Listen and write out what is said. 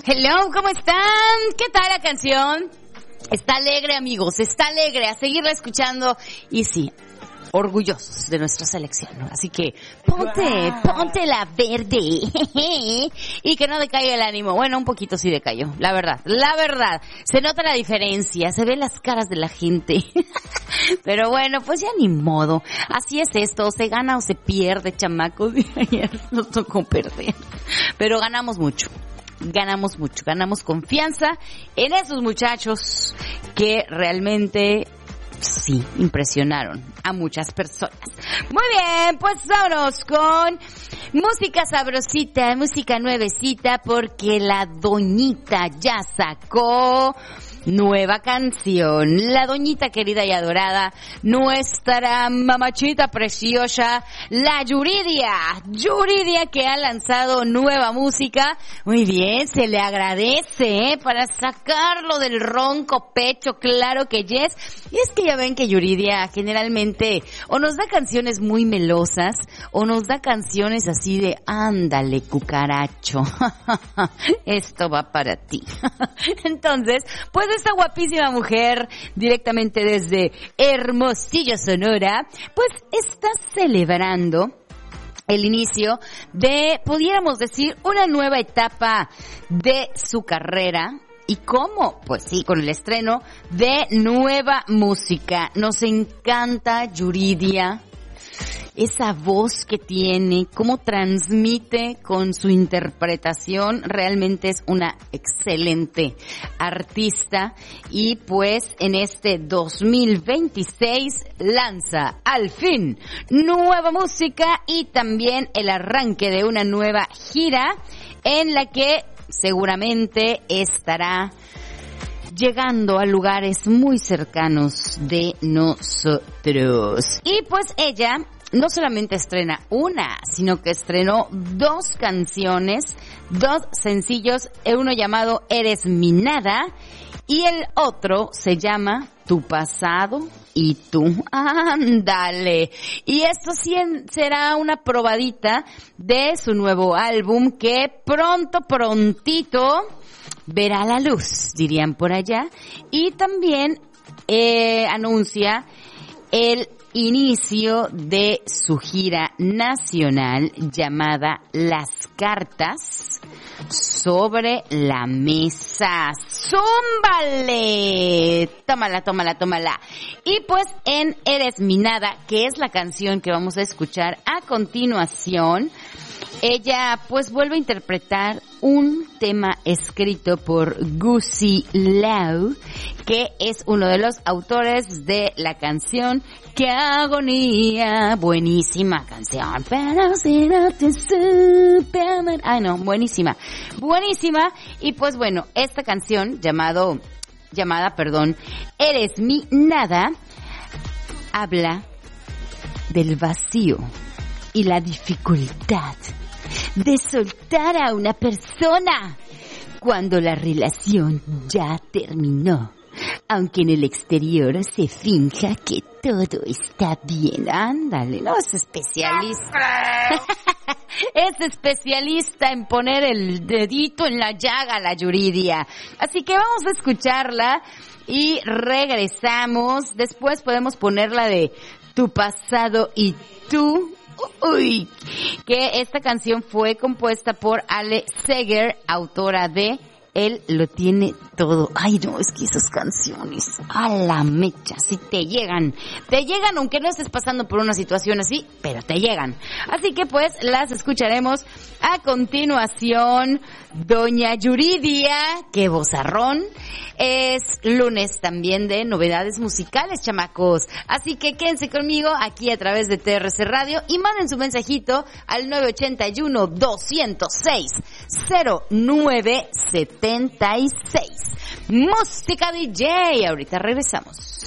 Hello, ¿cómo están? ¿Qué tal la canción? Está alegre, amigos, está alegre, a seguirla escuchando. Y sí, orgullosos de nuestra selección, ¿no? Así que ponte la verde y que no decaiga el ánimo. Bueno, un poquito sí decayó, la verdad. Se nota la diferencia, se ven las caras de la gente. Pero bueno, pues ya ni modo. Así es esto, se gana o se pierde, chamacos. Ayer nos tocó perder. Pero ganamos ganamos confianza en esos muchachos que realmente sí impresionaron a muchas personas. Muy bien, pues vámonos con música sabrosita, música nuevecita, porque la doñita ya sacó nueva canción. La doñita querida y adorada, nuestra mamachita preciosa, la Yuridia que ha lanzado nueva música. Muy bien, se le agradece, para sacarlo del ronco pecho, claro que yes. Y es que ya ven que Yuridia generalmente o nos da canciones muy melosas o nos da canciones así de ándale cucaracho, esto va para ti. Entonces, pues esta guapísima mujer, directamente desde Hermosillo, Sonora, pues está celebrando el inicio de, pudiéramos decir, una nueva etapa de su carrera. ¿Y cómo? Pues sí, con el estreno de nueva música. Nos encanta Yuridia, esa voz que tiene, cómo transmite con su interpretación, realmente es una excelente artista. Y pues en este 2026 lanza al fin nueva música y también el arranque de una nueva gira en la que seguramente estará llegando a lugares muy cercanos de nosotros. Y pues ella no solamente estrena una, sino que estrenó dos canciones, dos sencillos, uno llamado Eres mi nada y el otro se llama Tu pasado y tú. Ándale. Y esto sí será una probadita de su nuevo álbum que prontito verá la luz, dirían por allá. Y también anuncia el inicio de su gira nacional llamada Las Cartas sobre la Mesa. ¡Zúmbale! Tómala. Y pues en Eres mi nada, que es la canción que vamos a escuchar a continuación, ella pues vuelve a interpretar un tema escrito por Gucci Lau, que es uno de los autores de la canción ¡Qué agonía! Buenísima canción. Pero si no te supe amar. Ay no, buenísima. Y pues bueno, esta canción llamada, Eres mi nada, habla del vacío y la dificultad de soltar a una persona cuando la relación ya terminó, aunque en el exterior se finja que todo está bien. Ándale, no es especialista. Es especialista en poner el dedito en la llaga, la Yuridia. Así que vamos a escucharla y regresamos. Después podemos ponerla de Tu pasado y tú. Uy, que esta canción fue compuesta por Ale Seger, autora de Él lo tiene todo. Ay, no, es que esas canciones, a la mecha, sí te llegan aunque no estés pasando por una situación así, pero te llegan. Así que pues las escucharemos a continuación. Doña Yuridia, qué vozarrón. Es lunes también de novedades musicales, chamacos. Así que quédense conmigo aquí a través de TRC Radio y manden su mensajito al 981-206-0976. Música DJ. Ahorita regresamos.